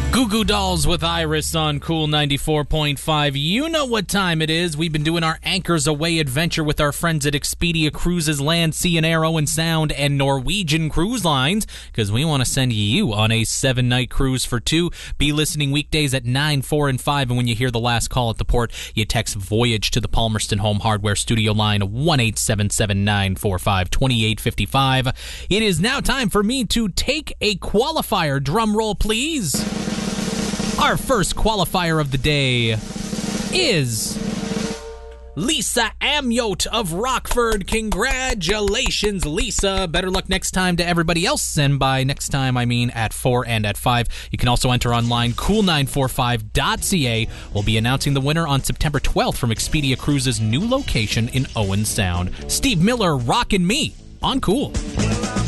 Goo Goo Dolls with Iris on Cool 94.5. You know what time it is. We've been doing our Anchors Away adventure with our friends at Expedia Cruises, Land, Sea, and Air, Owen Sound, and Norwegian Cruise Lines, because we want to send you on a 7-night cruise for two. Be listening weekdays at 9, 4, and 5, and when you hear the last call at the port, you text Voyage to the Palmerston Home Hardware Studio line 1-877-945-2855. It is now time for me to take a qualifier. Drum roll, please. Our first qualifier of the day is Lisa Amyot of Rockford. Congratulations, Lisa. Better luck next time to everybody else. And by next time, I mean at 4 and at 5. You can also enter online, cool945.ca. We'll be announcing the winner on September 12th from Expedia Cruises' new location in Owen Sound. Steve Miller rocking me on Cool.